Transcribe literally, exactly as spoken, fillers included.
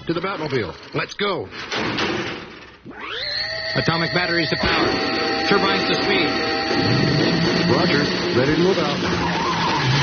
to the Batmobile. Let's go. Atomic batteries to power. Turbines to speed. Roger. Ready to move out.